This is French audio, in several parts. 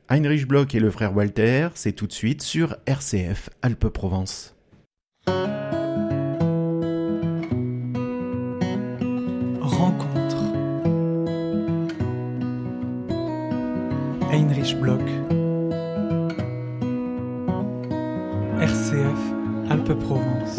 Heinrich Bloch et le frère Walter, c'est tout de suite sur RCF Alpes-Provence. Rencontre. Heinrich Bloch. RCF Alpes-Provence.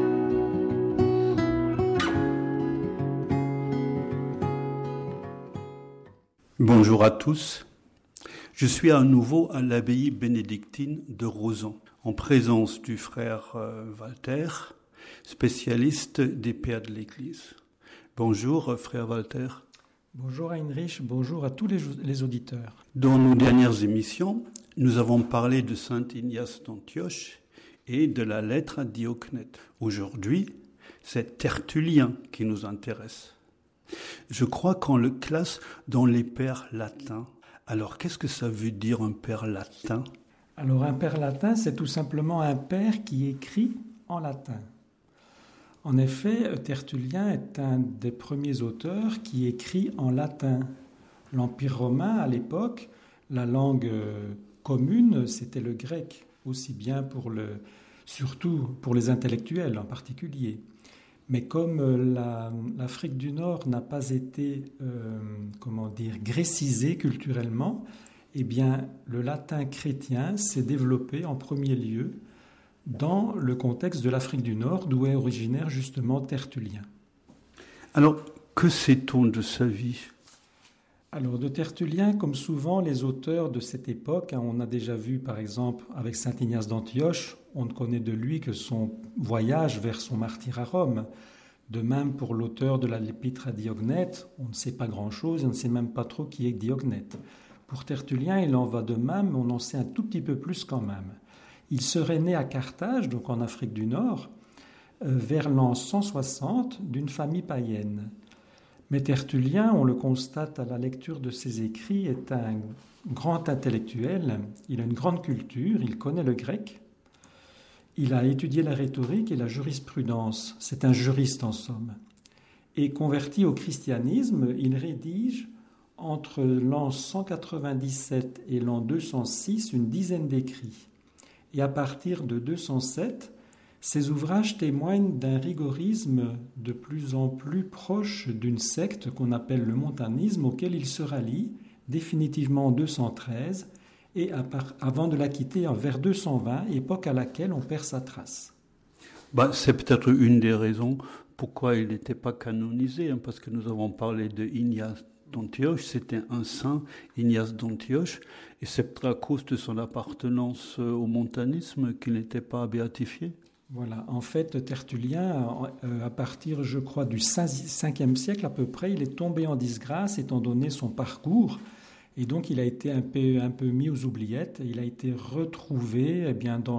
Bonjour à tous. Je suis à nouveau à l'abbaye bénédictine de Rozan, en présence du frère Walter, spécialiste des pères de l'Église. Bonjour frère Walter. Bonjour Heinrich, bonjour à tous les auditeurs. Dans nos dernières émissions, nous avons parlé de saint Ignace d'Antioche et de la lettre à Diocnète. Aujourd'hui, c'est Tertullien qui nous intéresse. Je crois qu'on le classe dans les pères latins. Alors, qu'est-ce que ça veut dire un père latin ? Alors, un père latin, c'est tout simplement un père qui écrit en latin. En effet, Tertullien est un des premiers auteurs qui écrit en latin. L'Empire romain, à l'époque, la langue commune, c'était le grec, aussi bien surtout pour les intellectuels en particulier. Mais comme l'Afrique du Nord n'a pas été, grécisée culturellement, eh bien, le latin chrétien s'est développé en premier lieu dans le contexte de l'Afrique du Nord, d'où est originaire justement Tertullien. Alors, que sait-on de sa vie ? Alors, de Tertullien, comme souvent les auteurs de cette époque, on a déjà vu par exemple avec saint Ignace d'Antioche, on ne connaît de lui que son voyage vers son martyre à Rome. De même pour l'auteur de l'épître à Diocnète, on ne sait pas grand-chose, on ne sait même pas trop qui est Diocnète. Pour Tertullien, il en va de même, on en sait un tout petit peu plus quand même. Il serait né à Carthage, donc en Afrique du Nord, vers l'an 160 d'une famille païenne. Mais Tertullien, on le constate à la lecture de ses écrits, est un grand intellectuel, il a une grande culture, il connaît le grec, il a étudié la rhétorique et la jurisprudence, c'est un juriste en somme. Et converti au christianisme, il rédige entre l'an 197 et l'an 206 une dizaine d'écrits. Et à partir de 207, ses ouvrages témoignent d'un rigorisme de plus en plus proche d'une secte qu'on appelle le montanisme, auquel il se rallie définitivement en 213 et avant de la quitter vers 220, époque à laquelle on perd sa trace. C'est peut-être une des raisons pourquoi il n'était pas canonisé, parce que nous avons parlé de Ignace d'Antioche, c'était un saint, Ignace d'Antioche, et c'est peut-être à cause de son appartenance au montanisme qu'il n'était pas béatifié. Voilà, en fait, Tertullien, à partir, je crois, du 5e siècle à peu près, il est tombé en disgrâce étant donné son parcours, et donc il a été un peu mis aux oubliettes. Il a été retrouvé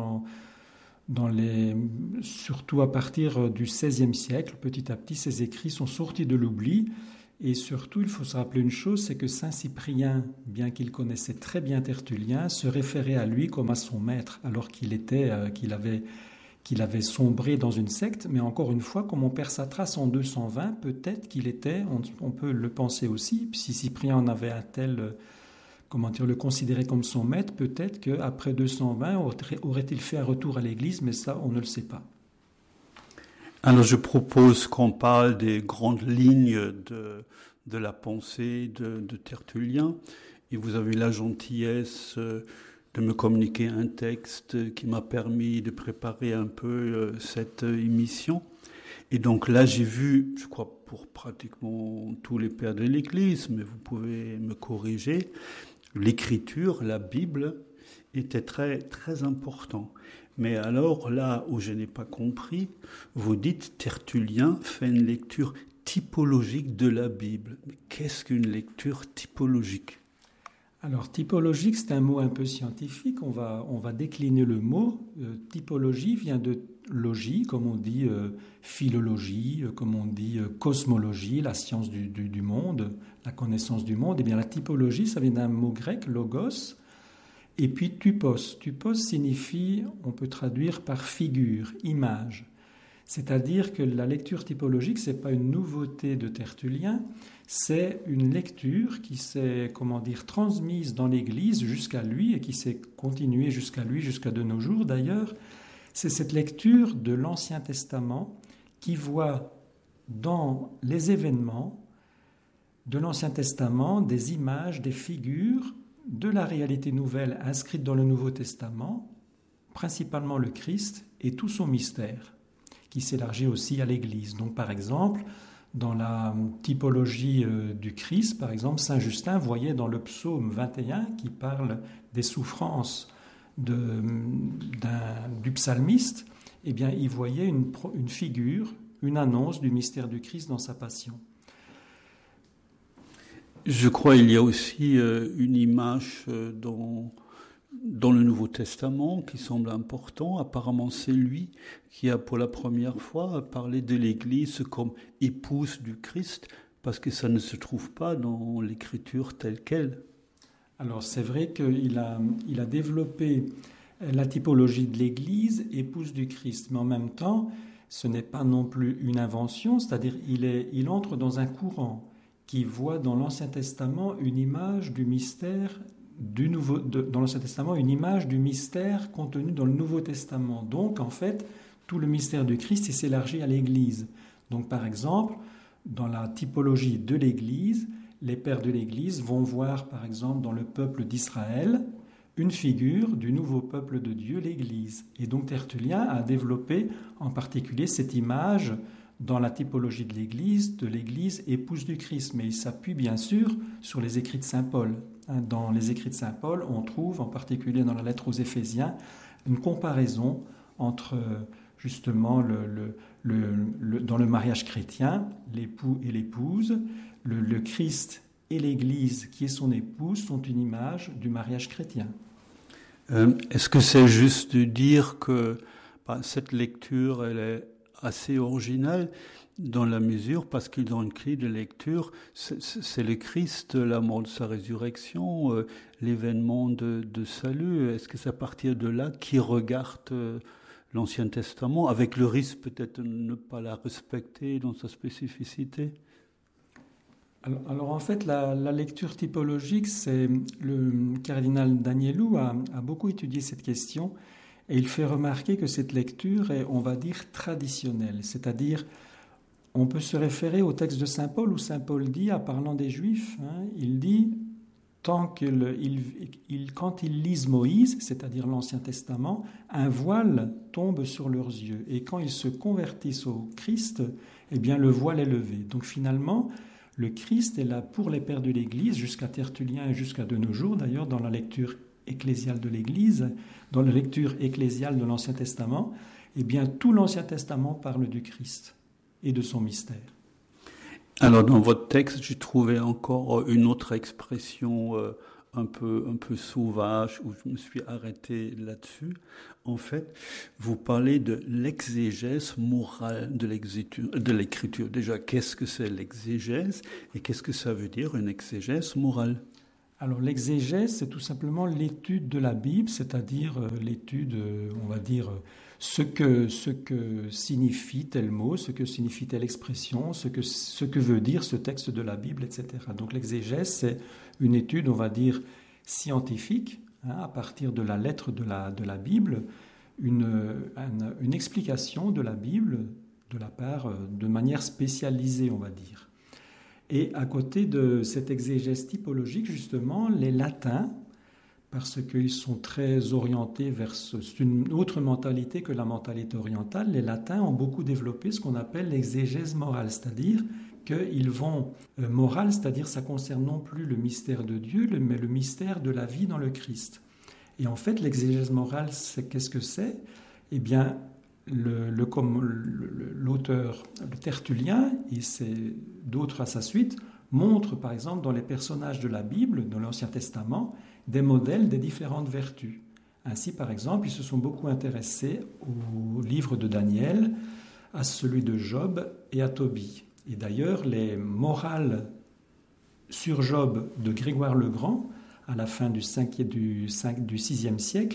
surtout à partir du 16e siècle. Petit à petit, ses écrits sont sortis de l'oubli. Et surtout, il faut se rappeler une chose, c'est que saint Cyprien, bien qu'il connaissait très bien Tertullien, se référait à lui comme à son maître, alors qu'il avait sombré dans une secte. Mais encore une fois, comme on perd sa trace en 220, peut-être qu'il était, on peut le penser aussi, si Cyprien en avait un tel, le considérait comme son maître, peut-être qu'après 220, aurait-il fait un retour à l'Église, mais ça, on ne le sait pas. Alors je propose qu'on parle des grandes lignes de la pensée de Tertullien. Et vous avez la gentillesse de me communiquer un texte qui m'a permis de préparer un peu cette émission. Et donc là, j'ai vu, je crois pour pratiquement tous les pères de l'Église, mais vous pouvez me corriger, l'écriture, la Bible, était très, très important. Mais alors, là où je n'ai pas compris, vous dites Tertullien fait une lecture typologique de la Bible. Mais qu'est-ce qu'une lecture typologique ? Alors, typologique, c'est un mot un peu scientifique. On va décliner le mot. Typologie vient de logie, comme on dit philologie, comme on dit cosmologie, la science du monde, la connaissance du monde. Eh bien, la typologie, ça vient d'un mot grec, logos, et puis tupos. Tupos signifie, on peut traduire par figure, image. C'est-à-dire que la lecture typologique, ce n'est pas une nouveauté de Tertullien, c'est une lecture qui s'est, transmise dans l'Église jusqu'à lui et qui s'est continuée jusqu'à lui, jusqu'à de nos jours d'ailleurs. C'est cette lecture de l'Ancien Testament qui voit dans les événements de l'Ancien Testament des images, des figures de la réalité nouvelle inscrite dans le Nouveau Testament, principalement le Christ et tout son mystère, qui s'élargit aussi à l'Église. Donc par exemple, dans la typologie du Christ, par exemple, Saint Justin voyait dans le psaume 21 qui parle des souffrances du psalmiste, eh bien, il voyait une figure, une annonce du mystère du Christ dans sa passion. Je crois qu'il y a aussi une image dans le Nouveau Testament qui semble important. Apparemment, c'est lui qui a pour la première fois parlé de l'Église comme épouse du Christ, parce que ça ne se trouve pas dans l'Écriture telle qu'elle. Alors c'est vrai qu'il a développé la typologie de l'Église, épouse du Christ, mais en même temps, ce n'est pas non plus une invention, c'est-à-dire il entre dans un courant qui voit dans l'Ancien Testament une image du mystère dans l'Ancien Testament, une image du mystère contenu dans le Nouveau Testament. Donc, en fait, tout le mystère du Christ s'élargit à l'Église. Donc, par exemple, dans la typologie de l'Église, les pères de l'Église vont voir, par exemple, dans le peuple d'Israël, une figure du nouveau peuple de Dieu, l'Église. Et donc, Tertullien a développé en particulier cette image dans la typologie de l'Église épouse du Christ. Mais il s'appuie bien sûr sur les écrits de Saint Paul. Dans les écrits de Saint Paul, on trouve, en particulier dans la lettre aux Éphésiens, une comparaison entre justement dans le mariage chrétien, l'époux et l'épouse, le Christ et l'Église qui est son épouse sont une image du mariage chrétien. Est-ce que c'est juste de dire que cette lecture, elle est assez originale dans la mesure, parce qu'il dans une clé de lecture, c'est le Christ, la mort de sa résurrection, l'événement de salut. Est-ce que c'est à partir de là qu'il regarde l'Ancien Testament, avec le risque peut-être de ne pas la respecter dans sa spécificité ? Alors en fait, la lecture typologique, c'est le cardinal Danielou a beaucoup étudié cette question et il fait remarquer que cette lecture est, on va dire, traditionnelle, c'est-à-dire on peut se référer au texte de Saint Paul où Saint Paul dit, en parlant des Juifs, il dit quand ils lisent Moïse, c'est-à-dire l'Ancien Testament, un voile tombe sur leurs yeux. Et quand ils se convertissent au Christ, eh bien le voile est levé. Donc finalement, le Christ est là pour les pères de l'Église, jusqu'à Tertullien et jusqu'à de nos jours, d'ailleurs dans la lecture ecclésiale de l'Église, dans la lecture ecclésiale de l'Ancien Testament, eh bien tout l'Ancien Testament parle du Christ et de son mystère. Alors dans votre texte, j'ai trouvé encore une autre expression un peu sauvage, où je me suis arrêté là-dessus. En fait, vous parlez de l'exégèse morale de l'Écriture. Déjà, qu'est-ce que c'est l'exégèse et qu'est-ce que ça veut dire une exégèse morale ? Alors l'exégèse, c'est tout simplement l'étude de la Bible, c'est-à-dire l'étude, on va dire, ce que signifie tel mot, ce que signifie telle expression, ce que veut dire ce texte de la Bible, etc. Donc l'exégèse, c'est une étude, on va dire, scientifique, à partir de la lettre de la Bible, une explication de la Bible de la part, de manière spécialisée, on va dire. Et à côté de cette exégèse typologique, justement, les latins, parce qu'ils sont très orientés vers une autre mentalité que la mentalité orientale, les latins ont beaucoup développé ce qu'on appelle l'exégèse morale, c'est-à-dire qu'ils vont morale, c'est-à-dire ça concerne non plus le mystère de Dieu, mais le mystère de la vie dans le Christ. Et en fait, l'exégèse morale, qu'est-ce que c'est ? Eh bien, l'auteur, le Tertullien, et d'autres à sa suite, montrent par exemple dans les personnages de la Bible, dans l'Ancien Testament, des modèles des différentes vertus. Ainsi, par exemple, ils se sont beaucoup intéressés au livre de Daniel, à celui de Job et à Tobie. Et d'ailleurs, les morales sur Job de Grégoire le Grand, à la fin du VIe siècle,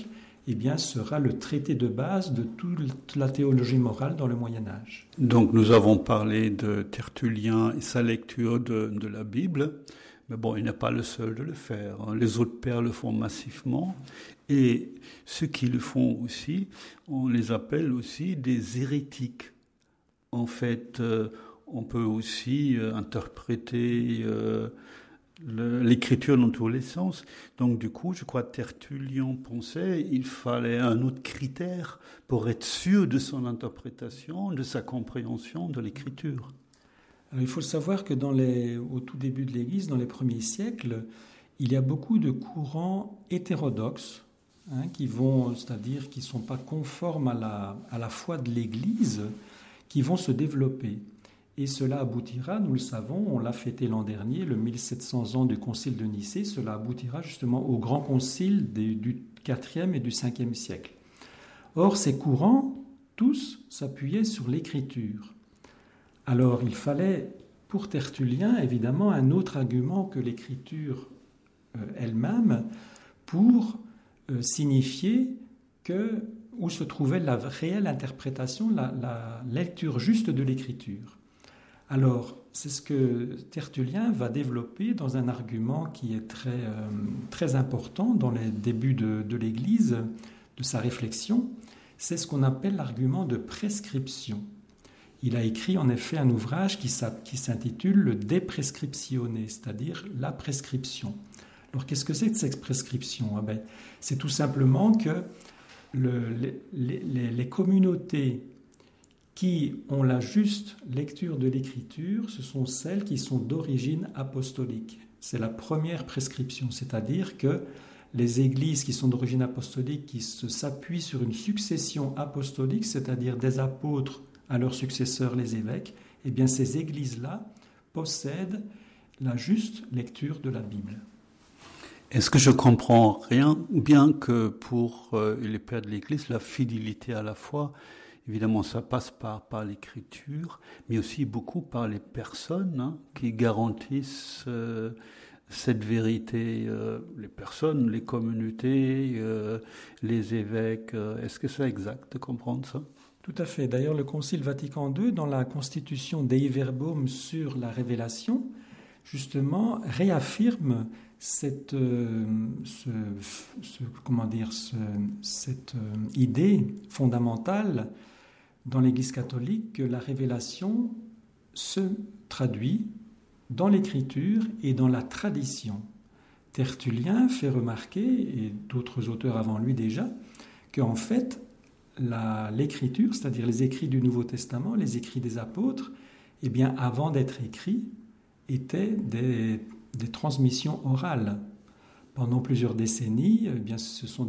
eh bien, sera le traité de base de toute la théologie morale dans le Moyen-Âge. Donc nous avons parlé de Tertullien et sa lecture de la Bible, mais bon, il n'est pas le seul de le faire. Les autres pères le font massivement, et ceux qui le font aussi, on les appelle aussi des hérétiques. En fait, on peut aussi interpréter l'écriture dans tous les sens. Donc du coup, je crois que Tertullien pensait qu'il fallait un autre critère pour être sûr de son interprétation, de sa compréhension de l'écriture. Alors, il faut savoir que au tout début de l'Église, dans les premiers siècles, il y a beaucoup de courants hétérodoxes, c'est-à-dire qui ne sont pas conformes à la foi de l'Église, qui vont se développer. Et cela aboutira, nous le savons, on l'a fêté l'an dernier, le 1700 ans du concile de Nicée, cela aboutira justement au grand concile du IVe et du Ve siècle. Or, ces courants, tous, s'appuyaient sur l'écriture. Alors, il fallait, pour Tertullien, évidemment, un autre argument que l'écriture elle-même pour signifier où se trouvait la réelle interprétation, la lecture juste de l'écriture. Alors, c'est ce que Tertullien va développer dans un argument qui est très important dans les débuts de l'Église, de sa réflexion. C'est ce qu'on appelle l'argument de prescription. Il a écrit en effet un ouvrage qui s'intitule le De Prescriptione, c'est-à-dire la prescription. Alors, qu'est-ce que c'est que cette prescription ? C'est tout simplement que les communautés qui ont la juste lecture de l'écriture, ce sont celles qui sont d'origine apostolique. C'est la première prescription, c'est-à-dire que les églises qui sont d'origine apostolique, qui s'appuient sur une succession apostolique, c'est-à-dire des apôtres à leurs successeurs, les évêques, eh bien ces églises-là possèdent la juste lecture de la Bible. Est-ce que je comprends bien que pour les pères de l'Église, la fidélité à la foi, évidemment, ça passe par l'écriture, mais aussi beaucoup par les personnes qui garantissent cette vérité. Les personnes, les communautés, les évêques. Est-ce que c'est exact de comprendre ça ? Tout à fait. D'ailleurs, le Concile Vatican II, dans la constitution Dei Verbum sur la révélation, justement, réaffirme cette idée fondamentale dans l'Église catholique que la révélation se traduit dans l'écriture et dans la tradition. Tertullien fait remarquer, et d'autres auteurs avant lui déjà, qu'en fait, l'écriture, c'est-à-dire les écrits du Nouveau Testament, les écrits des apôtres, eh bien, avant d'être écrits, étaient des transmissions orales. Pendant plusieurs décennies, eh bien, ce sont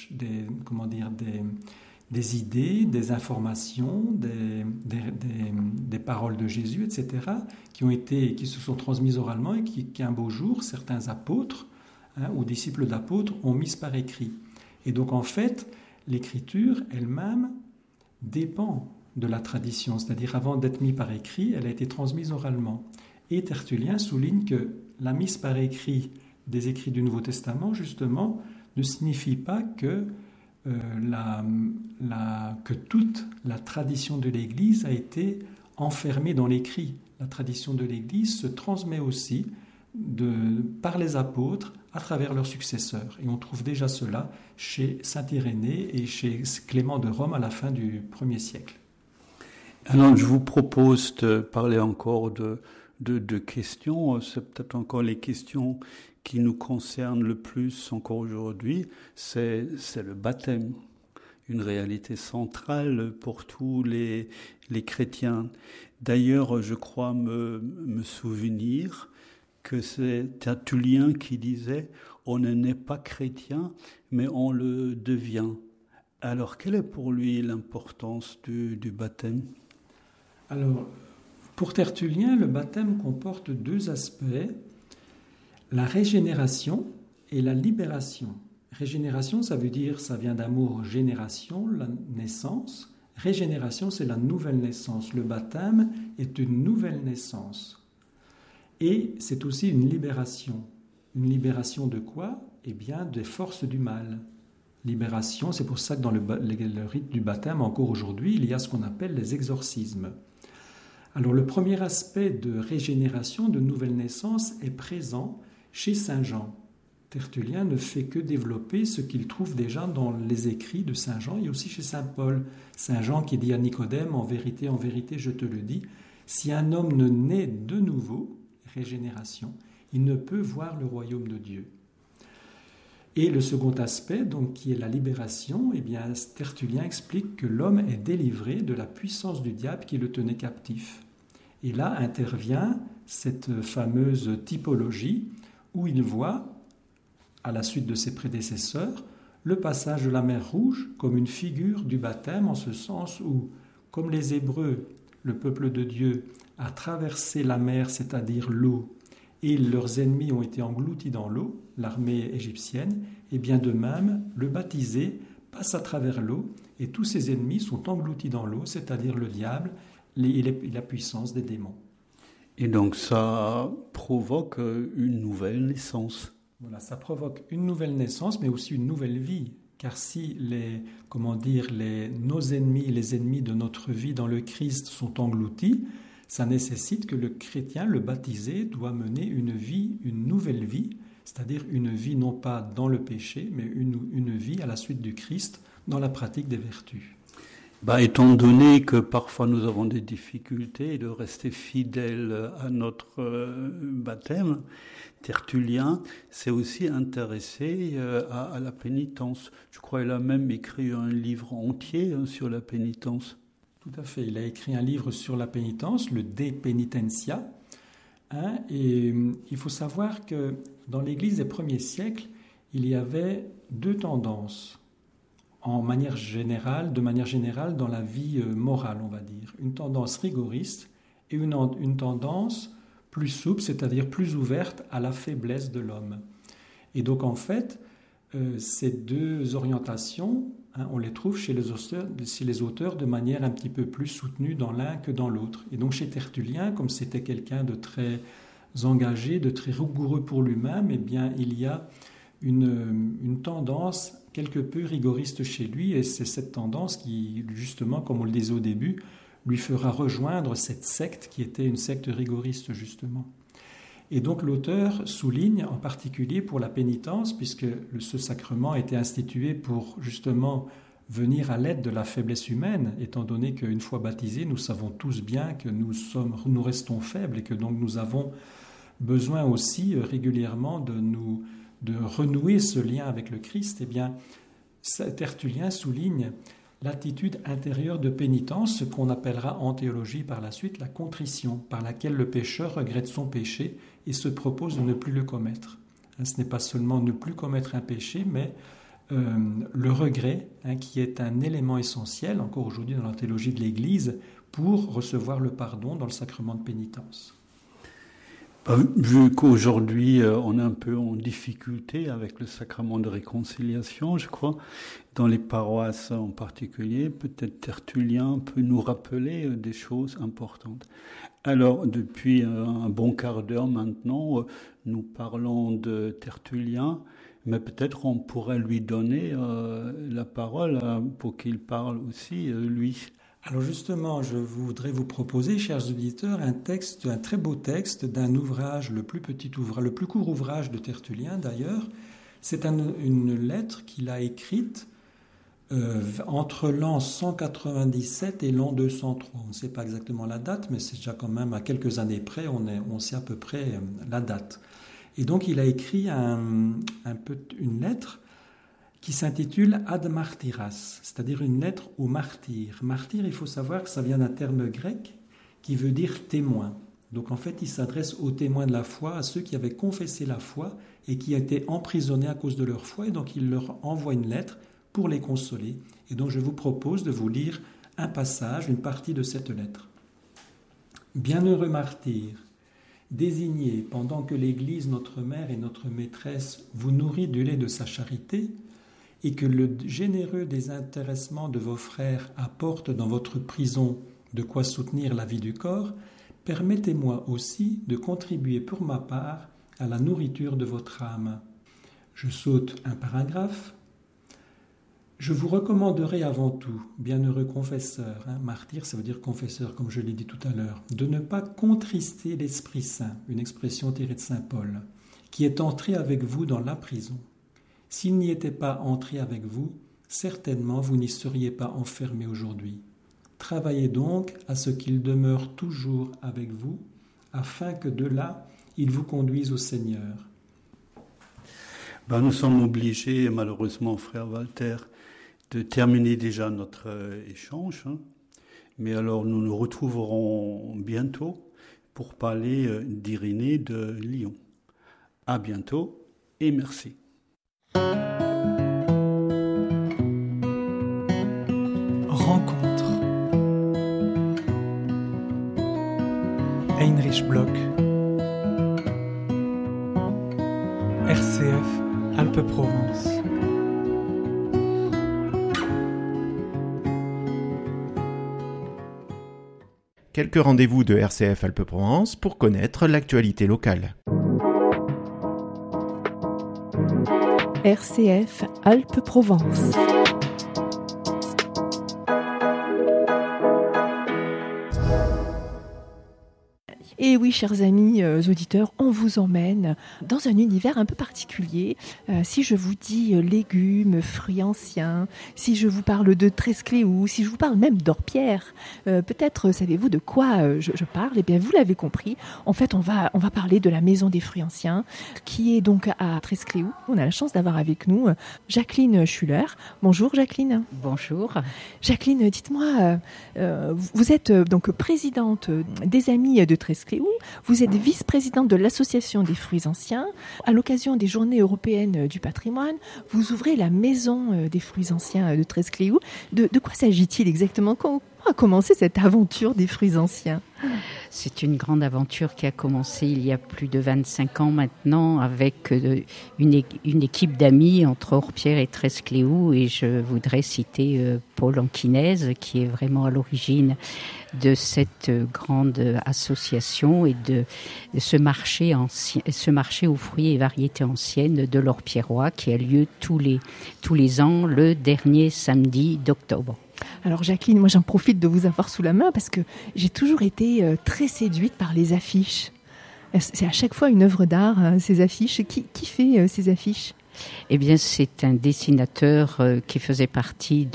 des idées, des informations, des paroles de Jésus, etc., qui se sont transmises oralement et qu'un beau jour, certains apôtres ou disciples d'apôtres ont mises par écrit. Et donc, en fait, l'écriture elle-même dépend de la tradition, c'est-à-dire avant d'être mise par écrit, elle a été transmise oralement. Et Tertullien souligne que la mise par écrit des écrits du Nouveau Testament, justement, ne signifie pas que toute la tradition de l'Église a été enfermée dans l'écrit. La tradition de l'Église se transmet aussi par les apôtres à travers leurs successeurs. Et on trouve déjà cela chez saint Irénée et chez Clément de Rome à la fin du 1er siècle. Alors, je vous propose de parler encore de questions. C'est peut-être encore les questions qui nous concernent le plus encore aujourd'hui. C'est le baptême, une réalité centrale pour tous les chrétiens. D'ailleurs, je crois me souvenir que c'est Tertullien qui disait « on n'est pas chrétien, mais on le devient ». Alors, quelle est pour lui l'importance du baptême ? Alors, pour Tertullien, le baptême comporte deux aspects, la régénération et la libération. Régénération, ça vient d'un mot génération, la naissance. Régénération, c'est la nouvelle naissance. Le baptême est une nouvelle naissance. Et c'est aussi une libération. Une libération de quoi ? Eh bien, des forces du mal. libération. C'est pour ça que dans le rite du baptême, encore aujourd'hui, il y a ce qu'on appelle les exorcismes. Alors le premier aspect de régénération, de nouvelle naissance, est présent chez Saint Jean. Tertullien ne fait que développer ce qu'il trouve déjà dans les écrits de Saint Jean et aussi chez Saint Paul. Saint Jean qui dit à Nicodème, en vérité, je te le dis, si un homme ne naît de nouveau, régénération, il ne peut voir le royaume de Dieu. Et le second aspect, donc, qui est la libération, eh bien, Tertullien explique que l'homme est délivré de la puissance du diable qui le tenait captif. Et là intervient cette fameuse typologie où il voit, à la suite de ses prédécesseurs, le passage de la mer Rouge comme une figure du baptême, en ce sens où, comme les Hébreux, le peuple de Dieu, a traversé la mer, c'est-à-dire l'eau, et leurs ennemis ont été engloutis dans l'eau, l'armée égyptienne, et bien de même, le baptisé passe à travers l'eau, et tous ses ennemis sont engloutis dans l'eau, c'est-à-dire le diable et la puissance des démons. Et donc ça provoque une nouvelle naissance. Voilà, ça provoque une nouvelle naissance, mais aussi une nouvelle vie. Car si nos ennemis, les ennemis de notre vie dans le Christ sont engloutis, ça nécessite que le chrétien, le baptisé, doit mener une nouvelle vie, c'est-à-dire une vie non pas dans le péché, mais une vie à la suite du Christ dans la pratique des vertus. Étant donné que parfois nous avons des difficultés de rester fidèles à notre baptême, Tertullien s'est aussi intéressé à la pénitence. Je crois qu'il a même écrit un livre entier sur la pénitence. Tout à fait. Il a écrit un livre sur la pénitence, le De Penitentia. Et il faut savoir que dans l'Église des premiers siècles, il y avait deux tendances. De manière générale, dans la vie morale, on va dire. Une tendance rigoriste et une tendance plus souple, c'est-à-dire plus ouverte à la faiblesse de l'homme. Et donc, en fait, ces deux orientations, on les trouve chez les auteurs de manière un petit peu plus soutenue dans l'un que dans l'autre. Et donc, chez Tertullien, comme c'était quelqu'un de très engagé, de très rigoureux pour lui-même, eh bien, il y a une tendance quelque peu rigoriste chez lui, et c'est cette tendance qui, justement, comme on le disait au début, lui fera rejoindre cette secte qui était une secte rigoriste, justement. Et donc l'auteur souligne en particulier pour la pénitence, puisque ce sacrement a été institué pour justement venir à l'aide de la faiblesse humaine, étant donné qu'une fois baptisés, nous savons tous bien que nous restons faibles et que donc nous avons besoin aussi régulièrement de renouer ce lien avec le Christ. Eh bien, Tertullien souligne l'attitude intérieure de pénitence, ce qu'on appellera en théologie par la suite la contrition, par laquelle le pécheur regrette son péché et se propose de ne plus le commettre. Ce n'est pas seulement ne plus commettre un péché, mais le regret, qui est un élément essentiel, encore aujourd'hui dans la théologie de l'Église, pour recevoir le pardon dans le sacrement de pénitence. Vu qu'aujourd'hui on est un peu en difficulté avec le sacrement de réconciliation, je crois, dans les paroisses en particulier, peut-être Tertullien peut nous rappeler des choses importantes. Alors, depuis un bon quart d'heure maintenant, nous parlons de Tertullien, mais peut-être on pourrait lui donner la parole pour qu'il parle aussi, lui. Alors justement, je voudrais vous proposer, chers auditeurs, un très beau texte d'un ouvrage, le plus court ouvrage de Tertullien d'ailleurs. C'est une lettre qu'il a écrite entre l'an 197 et l'an 203. On ne sait pas exactement la date, mais c'est déjà quand même à quelques années près, on sait à peu près la date. Et donc il a écrit une lettre qui s'intitule Ad Martyras, c'est-à-dire une lettre aux martyrs. Martyr, il faut savoir que ça vient d'un terme grec qui veut dire témoin. Donc en fait, il s'adresse aux témoins de la foi, à ceux qui avaient confessé la foi et qui étaient emprisonnés à cause de leur foi. Et donc il leur envoie une lettre pour les consoler. Et donc je vous propose de vous lire un passage, une partie de cette lettre. Bienheureux martyrs, désignés pendant que l'Église, notre mère et notre maîtresse, vous nourrit du lait de sa charité, et que le généreux désintéressement de vos frères apporte dans votre prison de quoi soutenir la vie du corps, permettez-moi aussi de contribuer pour ma part à la nourriture de votre âme. Je saute un paragraphe. Je vous recommanderai avant tout, bienheureux confesseur, martyr ça veut dire confesseur comme je l'ai dit tout à l'heure, de ne pas contrister l'Esprit Saint, une expression tirée de Saint Paul, qui est entré avec vous dans la prison. S'il n'y était pas entré avec vous, certainement vous n'y seriez pas enfermé aujourd'hui. Travaillez donc à ce qu'il demeure toujours avec vous, afin que de là, il vous conduise au Seigneur. Nous sommes obligés, malheureusement, frère Walter, de terminer déjà notre échange. Mais alors, nous nous retrouverons bientôt pour parler d'Irénée de Lyon. À bientôt et merci. Rencontre. Heinrich Bloch. RCF Alpes-Provence. Quelques rendez-vous de RCF Alpes-Provence pour connaître l'actualité locale. RCF Alpes-Provence. Et oui, chers amis auditeurs, on vous emmène dans un univers un peu particulier. Si je vous dis légumes, fruits anciens, si je vous parle de Trescléou, si je vous parle même d'Orpierre, peut-être savez-vous de quoi je parle. Eh bien, vous l'avez compris. En fait, on va parler de la Maison des fruits anciens, qui est donc à Trescléou. On a la chance d'avoir avec nous Jacqueline Schuller. Bonjour Jacqueline. Bonjour. Jacqueline, dites-moi, vous êtes donc présidente des Amis de Trescléou. Vous êtes vice-présidente de l'Association des fruits anciens. À l'occasion des Journées européennes du patrimoine, vous ouvrez la Maison des fruits anciens de Trescléou. De quoi s'agit-il exactement ? Comment a commencé cette aventure des fruits anciens ? C'est une grande aventure qui a commencé il y a plus de 25 ans maintenant avec une équipe d'amis entre Orpierre et Trescléou, et je voudrais citer Paul Anquinez qui est vraiment à l'origine de cette grande association et de ce marché aux fruits et variétés anciennes de l'Orpierrois qui a lieu tous les ans le dernier samedi d'octobre. Alors Jacqueline, moi j'en profite de vous avoir sous la main parce que j'ai toujours été très séduite par les affiches. C'est à chaque fois une œuvre d'art, ces affiches. Qui fait ces affiches ? Eh bien, c'est un dessinateur qui faisait partie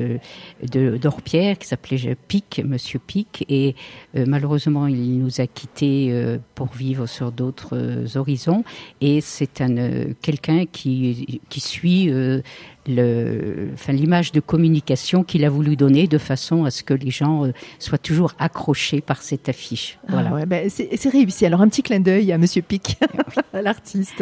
d'Orpierre, qui s'appelait Monsieur Pic, et malheureusement, il nous a quittés pour vivre sur d'autres horizons. Et c'est quelqu'un qui suit l'image de communication qu'il a voulu donner de façon à ce que les gens soient toujours accrochés par cette affiche. Voilà. Ah ouais, c'est réussi. Alors un petit clin d'œil à Monsieur Pic, à l'artiste.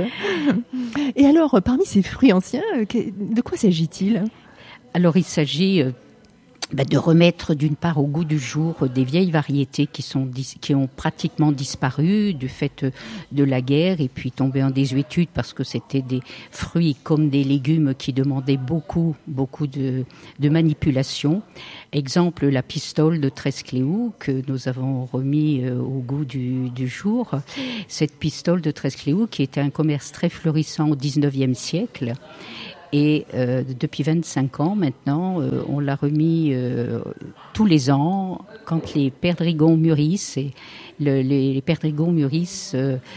Et alors, parmi ces fruits anciens, de quoi s'agit-il ? Alors il s'agit de remettre d'une part au goût du jour des vieilles variétés qui ont pratiquement disparu du fait de la guerre et puis tombé en désuétude parce que c'était des fruits comme des légumes qui demandaient beaucoup de manipulation. Exemple, la pistole de Trescléou que nous avons remis au goût du jour. Cette pistole de Trescléou qui était un commerce très florissant au 19e siècle. Et depuis 25 ans maintenant, on l'a remis tous les ans quand les perdrigons mûrissent. Et les perdrigons mûrissent.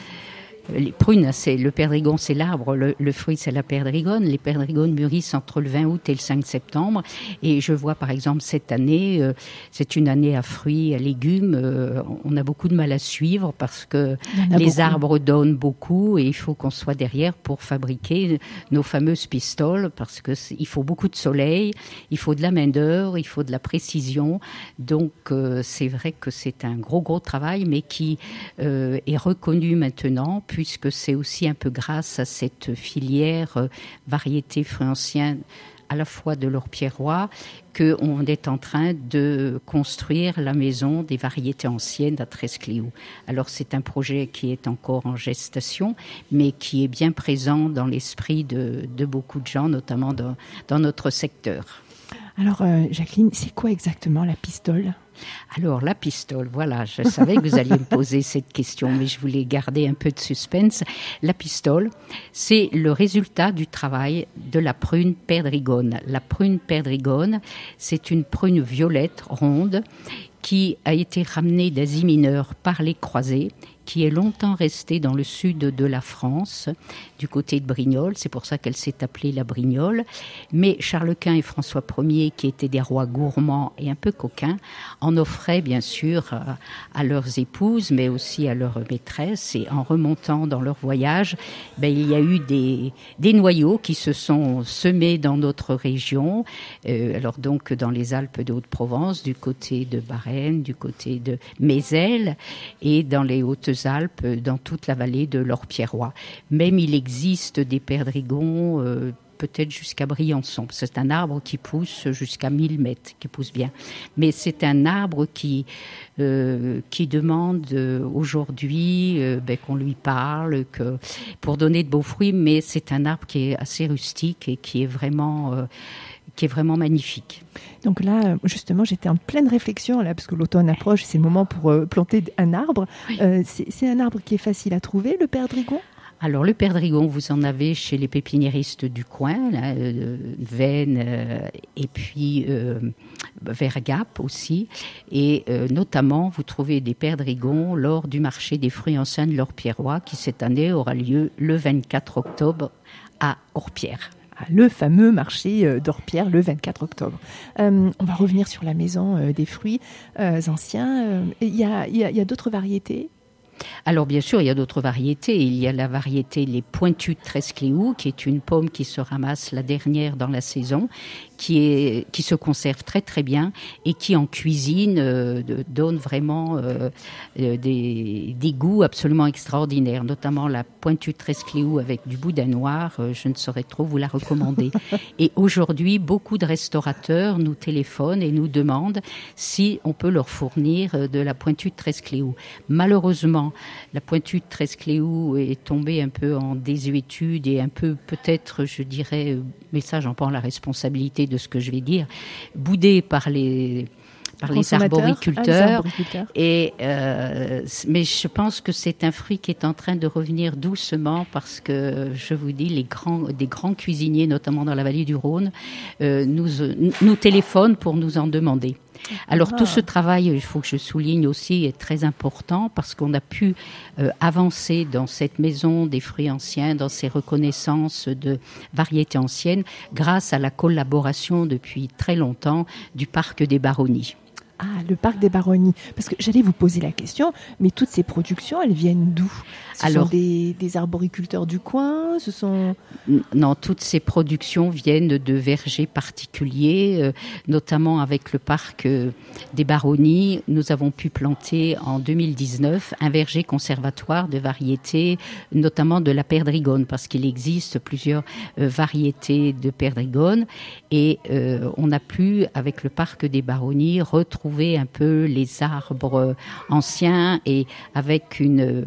Les prunes, le perdrigon, c'est l'arbre, le fruit, c'est la perdrigone. Les perdrigones mûrissent entre le 20 août et le 5 septembre. Et je vois, par exemple, cette année, c'est une année à fruits, à légumes. On a beaucoup de mal à suivre parce que les arbres donnent beaucoup et il faut qu'on soit derrière pour fabriquer nos fameuses pistoles parce que il faut beaucoup de soleil, il faut de la main-d'œuvre, il faut de la précision. Donc, c'est vrai que c'est un gros travail, mais qui est reconnu maintenant puisque c'est aussi un peu grâce à cette filière variété fruits anciens à la fois de l'Orpierrois qu'on est en train de construire la maison des variétés anciennes à Trescléou. Alors c'est un projet qui est encore en gestation, mais qui est bien présent dans l'esprit de beaucoup de gens, notamment dans notre secteur. Alors Jacqueline, c'est quoi exactement la pistole ? Alors, la pistole, voilà, je savais que vous alliez me poser cette question, mais je voulais garder un peu de suspense. La pistole, c'est le résultat du travail de la prune perdrigone. La prune perdrigone, c'est une prune violette ronde qui a été ramenée d'Asie mineure par les croisés, qui est longtemps restée dans le sud de la France, du côté de Brignoles. C'est pour ça qu'elle s'est appelée la Brignole. Mais Charles Quint et François Ier, qui étaient des rois gourmands et un peu coquins, en offraient bien sûr à leurs épouses, mais aussi à leurs maîtresses. Et en remontant dans leur voyage, il y a eu des noyaux qui se sont semés dans notre région. Alors donc dans les Alpes de Haute-Provence, du côté de Barennes, du côté de Mézel et dans les Hautes-Alpes, dans toute la vallée de l'Orpierrois. Même il existe des perdrigons, peut-être jusqu'à Briançon. C'est un arbre qui pousse jusqu'à 1000 mètres, qui pousse bien. Mais c'est un arbre qui demande aujourd'hui qu'on lui parle, pour donner de beaux fruits, mais c'est un arbre qui est assez rustique et qui est vraiment magnifique. Donc là, justement, j'étais en pleine réflexion, là, parce que l'automne approche, c'est le moment pour planter un arbre. Oui. C'est un arbre qui est facile à trouver, le perdrigon ? Alors, le perdrigon, vous en avez chez les pépiniéristes du coin, là, Veynes et puis vers Gap aussi. Et notamment, vous trouvez des perdrigons lors du marché des fruits anciens de l'Orpierrois, qui cette année aura lieu le 24 octobre à Orpierre. Le fameux marché d'Orpierre le 24 octobre. On va revenir sur la maison des fruits anciens. Il y a d'autres variétés ? Alors bien sûr, il y a d'autres variétés. Il y a la variété les pointus de Trescléou, qui est une pomme qui se ramasse la dernière dans la saison, qui se conserve très très bien et qui en cuisine donne vraiment des goûts absolument extraordinaires, notamment la pointue de Trescléou avec du boudin noir. Je ne saurais trop vous la recommander. Et aujourd'hui, beaucoup de restaurateurs nous téléphonent et nous demandent si on peut leur fournir de la pointue de Trescléou. Malheureusement, la pointue de Trescléou est tombée un peu en désuétude et un peu, peut-être, je dirais, mais ça j'en prends la responsabilité de ce que je vais dire, boudée par les arboriculteurs. Mais je pense que c'est un fruit qui est en train de revenir doucement parce que, je vous dis, des grands cuisiniers, notamment dans la vallée du Rhône, nous téléphonent pour nous en demander. Alors tout ce travail, il faut que je souligne aussi, est très important parce qu'on a pu avancer dans cette maison des fruits anciens, dans ces reconnaissances de variétés anciennes, grâce à la collaboration depuis très longtemps du Parc des Baronnies. Ah, le Parc des Baronnies. Parce que j'allais vous poser la question, mais toutes ces productions, elles viennent d'où ? Ce sont des arboriculteurs du coin ? Non, toutes ces productions viennent de vergers particuliers, notamment avec le Parc des Baronnies. Nous avons pu planter en 2019 un verger conservatoire de variétés, notamment de la perdrigone, parce qu'il existe plusieurs variétés de perdrigone. Et on a pu, avec le Parc des Baronnies, retrouver un peu les arbres anciens et avec une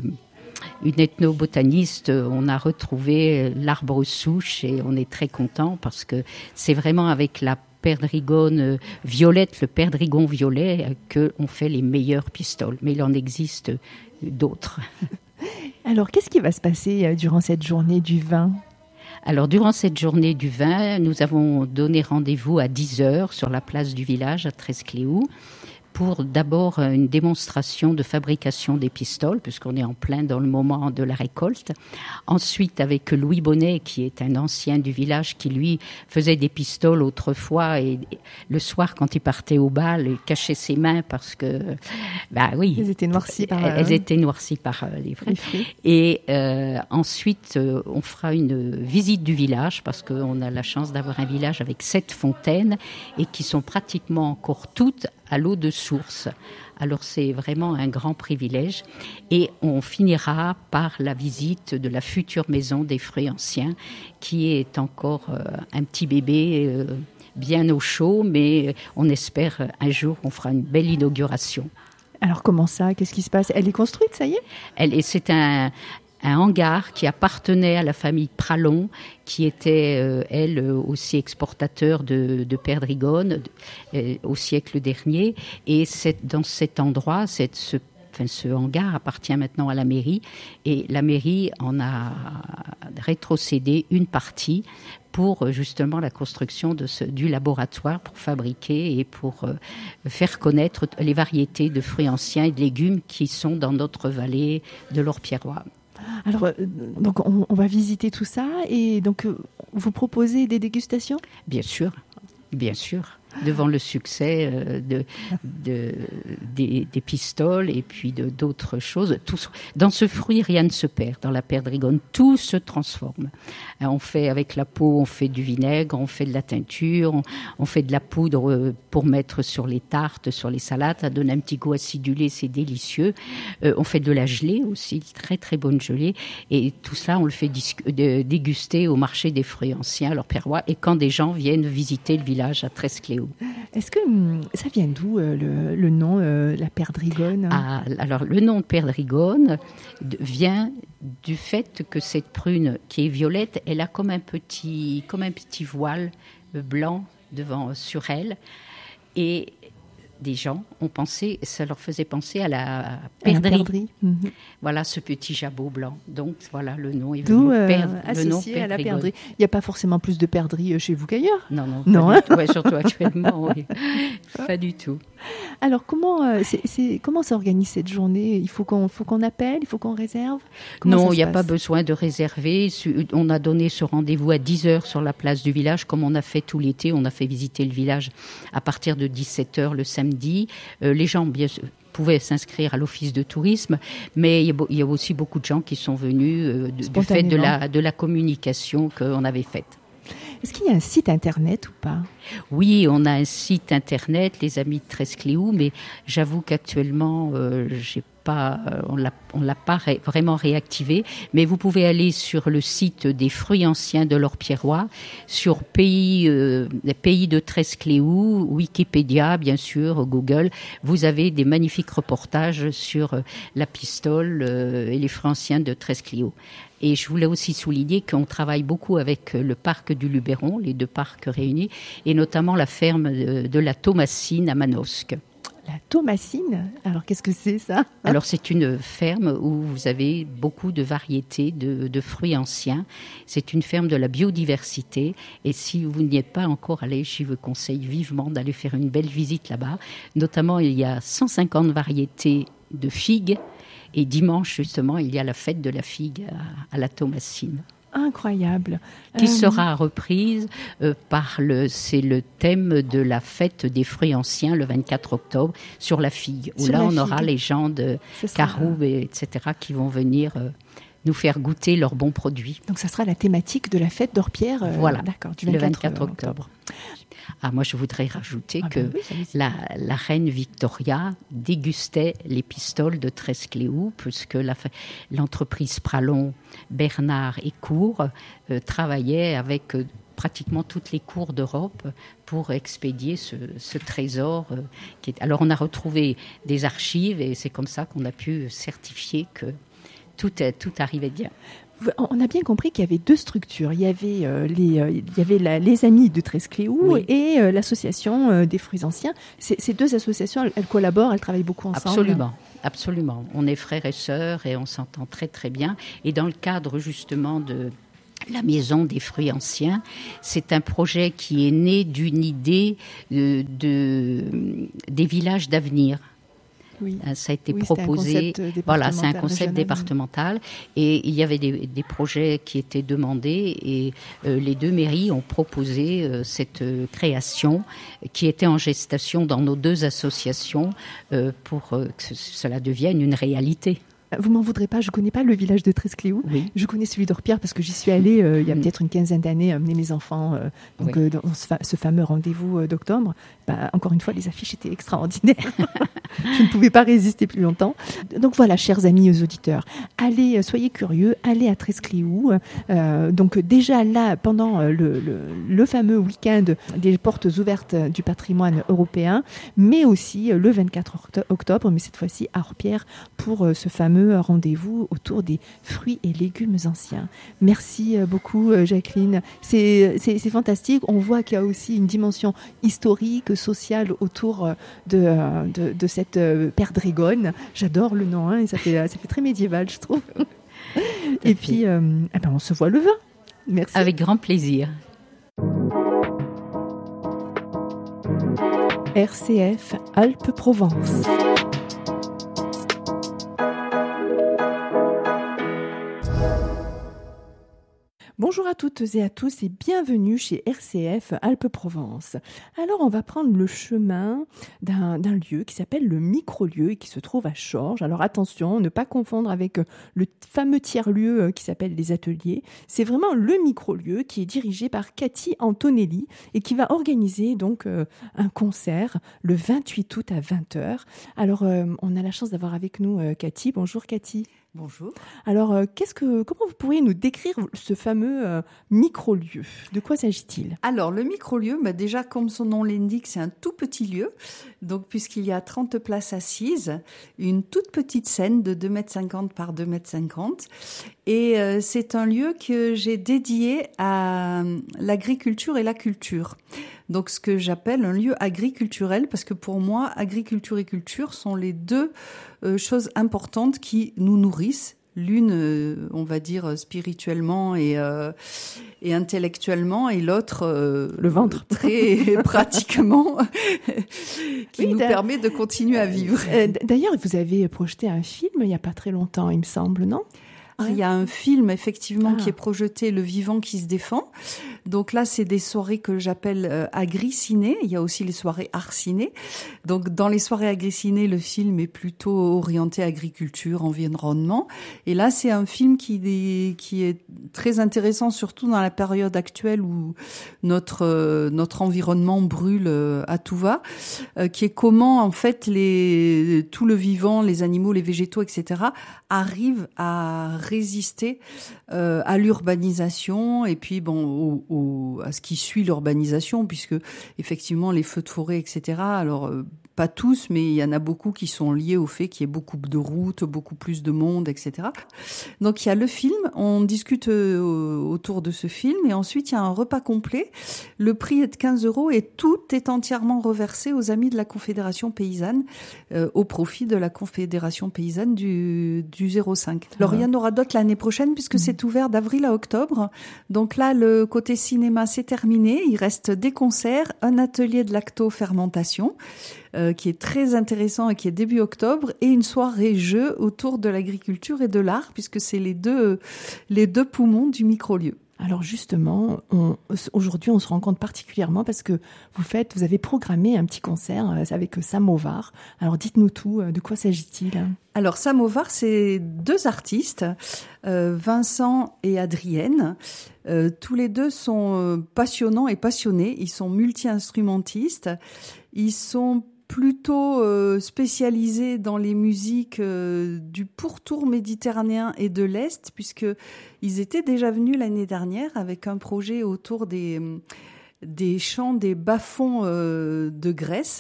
ethnobotaniste, on a retrouvé l'arbre souche et on est très content parce que c'est vraiment avec la perdrigone violette, le perdrigon violet, qu'on fait les meilleures pistoles. Mais il en existe d'autres. Alors, qu'est-ce qui va se passer durant cette journée du vin ? Alors, durant cette journée du vin, nous avons donné rendez-vous à 10h sur la place du village à Trescléou pour d'abord une démonstration de fabrication des pistoles, puisqu'on est en plein dans le moment de la récolte. Ensuite, avec Louis Bonnet, qui est un ancien du village, qui lui faisait des pistoles autrefois, et le soir, quand il partait au bal, il cachait ses mains parce que, oui. Elles étaient noircies par les fruits. Et ensuite, on fera une visite du village, parce qu'on a la chance d'avoir un village avec 7 fontaines, et qui sont pratiquement encore toutes à l'eau de source. Alors c'est vraiment un grand privilège. Et on finira par la visite de la future maison des fruits anciens, qui est encore un petit bébé bien au chaud, mais on espère un jour qu'on fera une belle inauguration. Alors comment ça ? Qu'est-ce qui se passe ? Elle est construite, ça y est ? C'est un hangar qui appartenait à la famille Pralon, qui était, elle, aussi exportateur de perdrigone au siècle dernier. Et dans cet endroit, ce hangar appartient maintenant à la mairie. Et la mairie en a rétrocédé une partie pour justement la construction du laboratoire pour fabriquer et pour faire connaître les variétés de fruits anciens et de légumes qui sont dans notre vallée de l'Orpierrois. Alors, donc on va visiter tout ça et donc vous proposez des dégustations ? Bien sûr. Devant le succès des pistoles et puis d'autres choses. Dans ce fruit, rien ne se perd. Dans la perdrigone, tout se transforme. On fait avec la peau, on fait du vinaigre, on fait de la teinture, on fait de la poudre pour mettre sur les tartes, sur les salades. Ça donne un petit goût acidulé, c'est délicieux. On fait de la gelée aussi, très très bonne gelée. Et tout cela, on le fait déguster au marché des fruits anciens à l'Orpierrois et quand des gens viennent visiter le village à Trescléou. Est-ce que ça vient d'où le nom, la perdrigone ? Alors, le nom de perdrigone vient du fait que cette prune qui est violette, elle a comme un petit voile blanc sur elle. Et des gens ont pensé, ça leur faisait penser à la perdrix. Mm-hmm. Voilà ce petit jabot blanc. Donc voilà, le nom est venu associé à la perdrix. Il n'y a pas forcément plus de perdrix chez vous qu'ailleurs ? Non, non. Pas du tout. Ouais, surtout actuellement, oui. Pas du tout. Alors comment s'organise cette journée ? Il faut qu'on appelle, il faut qu'on réserve ? Non, il n'y a pas besoin de réserver. On a donné ce rendez-vous à 10h sur la place du village, comme on a fait tout l'été. On a fait visiter le village à partir de 17h le samedi. Les gens, bien sûr, pouvaient s'inscrire à l'office de tourisme, mais il y a aussi beaucoup de gens qui sont venus du fait de la communication qu'on avait faite. Est-ce qu'il y a un site internet ou pas ? Oui, on a un site internet, les Amis de Trescléou, mais j'avoue qu'actuellement, on l'a pas vraiment réactivé. Mais vous pouvez aller sur le site des fruits anciens de l'Orpierrois, sur pays de Trescléou, Wikipédia, bien sûr, Google. Vous avez des magnifiques reportages sur la pistole et les fruits anciens de Trescléou. Et je voulais aussi souligner qu'on travaille beaucoup avec le parc du Luberon, les deux parcs réunis, et notamment la ferme de la Thomasine à Manosque. La Thomasine ? Alors, qu'est-ce que c'est ça ? Alors, c'est une ferme où vous avez beaucoup de variétés de fruits anciens. C'est une ferme de la biodiversité. Et si vous n'y êtes pas encore allé, je vous conseille vivement d'aller faire une belle visite là-bas. Notamment, il y a 150 variétés de figues. Et dimanche, justement, il y a la fête de la figue à la Thomasine. Incroyable. Qui sera reprise c'est le thème de la fête des fruits anciens le 24 octobre sur la figue. Où là, on aura les gens de Caroube, etc. qui vont venir nous faire goûter leurs bons produits. Donc, ça sera la thématique de la fête d'Orpierre. Voilà, d'accord, du le 24 octobre. Moi, je voudrais rajouter que la reine Victoria dégustait les pistoles de Trescléou, puisque l'entreprise Pralon, Bernard et Cour travaillaient avec pratiquement toutes les cours d'Europe pour expédier ce trésor. Alors, on a retrouvé des archives et c'est comme ça qu'on a pu certifier que tout arrivait bien. On a bien compris qu'il y avait deux structures. Il y avait les Amis de Trescléou et l'association des fruits anciens. Ces deux associations, elles collaborent, elles travaillent beaucoup ensemble. Absolument. On est frères et sœurs et on s'entend très très bien. Et dans le cadre justement de la Maison des fruits anciens, c'est un projet qui est né d'une idée des villages d'avenir. Oui. Ça a été proposé. C'est un concept départemental. Et il y avait des projets qui étaient demandés et les deux mairies ont proposé cette création qui était en gestation dans nos deux associations pour que cela devienne une réalité. Vous m'en voudrez pas, je connais pas le village de Trescléou. Oui. Je connais celui d'Orpierre parce que j'y suis allée il y a peut-être une quinzaine d'années amener mes enfants dans ce fameux rendez-vous d'octobre. Encore une fois, les affiches étaient extraordinaires. Je ne pouvais pas résister plus longtemps. Donc voilà, chers amis auditeurs, allez, soyez curieux, allez à Trescléou. Donc déjà là, pendant le fameux week-end des portes ouvertes du patrimoine européen, mais aussi le 24 octobre, mais cette fois-ci à Orpierre pour ce fameux fameux rendez-vous autour des fruits et légumes anciens. Merci beaucoup Jacqueline. C'est fantastique. On voit qu'il y a aussi une dimension historique, sociale autour de cette perdrigone. J'adore le nom, hein, et ça fait très médiéval, je trouve. Et puis, on se voit le 20. Merci. Avec grand plaisir. RCF Alpes-Provence. Bonjour à toutes et à tous et bienvenue chez RCF Alpes-Provence. Alors on va prendre le chemin d'un lieu qui s'appelle le micro-lieu et qui se trouve à Chorges. Alors attention, ne pas confondre avec le fameux tiers-lieu qui s'appelle les ateliers. C'est vraiment le micro-lieu qui est dirigé par Cathy Antonelli et qui va organiser donc un concert le 28 août à 20h. Alors on a la chance d'avoir avec nous Cathy. Bonjour Cathy. Bonjour. Alors, comment vous pourriez nous décrire ce fameux micro-lieu ? De quoi s'agit-il ? Alors, le micro-lieu, déjà, comme son nom l'indique, c'est un tout petit lieu. Donc, puisqu'il y a 30 places assises, une toute petite scène de 2,50 m par 2,50 m. Et c'est un lieu que j'ai dédié à l'agriculture et la culture. Donc, ce que j'appelle un lieu agriculturel, parce que pour moi, agriculture et culture sont les deux choses importantes qui nous nourrissent. L'une, on va dire, spirituellement et intellectuellement, et l'autre, le ventre, très pratiquement, qui nous permet de continuer à vivre. D'ailleurs, vous avez projeté un film il n'y a pas très longtemps, il me semble, non ? Il y a un film, effectivement, qui est projeté, Le Vivant qui se défend. Donc là, c'est des soirées que j'appelle agri-ciné. Il y a aussi les soirées art-ciné. Donc, dans les soirées agri-ciné, le film est plutôt orienté agriculture, environnement. Et là, c'est un film qui est très intéressant, surtout dans la période actuelle où notre environnement brûle à tout va, qui est comment, en fait, tout le vivant, les animaux, les végétaux, etc., arrivent à résister à l'urbanisation et puis à ce qui suit l'urbanisation, puisque effectivement les feux de forêt, etc. Alors pas tous, mais il y en a beaucoup qui sont liés au fait qu'il y ait beaucoup de routes, beaucoup plus de monde, etc. Donc il y a le film, on discute autour de ce film, et ensuite il y a un repas complet. Le prix est de 15 € et tout est entièrement reversé aux amis de la Confédération paysanne, au profit de la Confédération paysanne du 05. Alors il y en aura d'autres l'année prochaine, puisque c'est ouvert d'avril à octobre. Donc là, le côté cinéma, c'est terminé. Il reste des concerts, un atelier de lacto-fermentation, qui est très intéressant et qui est début octobre, et une soirée jeu autour de l'agriculture et de l'art, puisque c'est les deux poumons du micro-lieu. Alors justement, aujourd'hui, on se rend compte particulièrement parce que vous avez programmé un petit concert avec Samovar. Alors dites-nous tout, de quoi s'agit-il ? Alors Samovar, c'est deux artistes, Vincent et Adrienne. Tous les deux sont passionnants et passionnés. Ils sont multi-instrumentistes. Ils sont plutôt spécialisés dans les musiques du pourtour méditerranéen et de l'Est, puisqu'ils étaient déjà venus l'année dernière avec un projet autour des chants des bas-fonds de Grèce.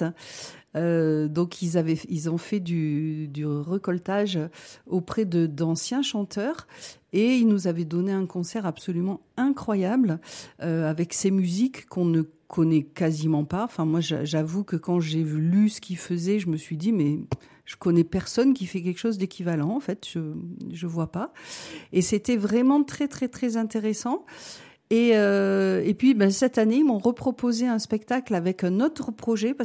Donc ils ont fait du récoltage auprès d'anciens chanteurs, et ils nous avaient donné un concert absolument incroyable avec ces musiques qu'on ne connaît quasiment pas. Enfin, moi, j'avoue que quand j'ai lu ce qu'ils faisaient, je me suis dit, mais je connais personne qui fait quelque chose d'équivalent. En fait, je vois pas. Et c'était vraiment très, très, très intéressant. Et puis, cette année, ils m'ont reproposé un spectacle avec un autre projet,